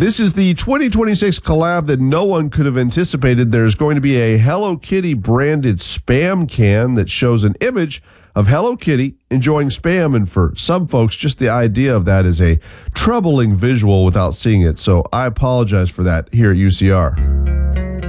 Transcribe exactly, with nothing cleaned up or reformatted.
This is the twenty twenty-six collab that no one could have anticipated. There's going to be a Hello Kitty branded Spam can that shows an image of Hello Kitty enjoying Spam, and for some folks, just the idea of that is a troubling visual without seeing it. So I apologize for that here at U C R.